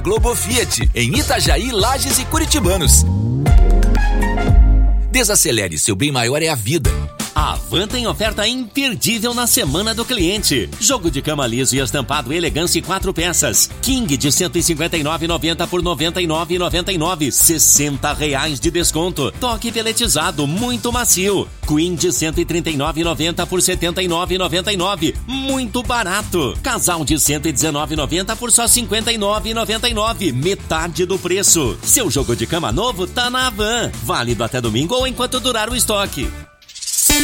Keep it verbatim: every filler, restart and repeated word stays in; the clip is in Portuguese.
Globo Fiat, em Itajaí, Lages e Curitibanos. Desacelere, seu bem maior é a vida. A Havan tem oferta imperdível na Semana do Cliente. Jogo de cama liso e estampado elegância quatro peças. King de cento e cinquenta e nove reais e noventa centavos por noventa e nove reais e noventa e nove centavos. sessenta reais de desconto. Toque peletizado muito macio. Queen de cento e trinta e nove reais e noventa centavos por setenta e nove reais e noventa e nove centavos. Muito barato. Casal de cento e dezenove reais e noventa centavos por só cinquenta e nove reais e noventa e nove centavos. Metade do preço. Seu jogo de cama novo tá na Havan. Válido até domingo ou enquanto durar o estoque.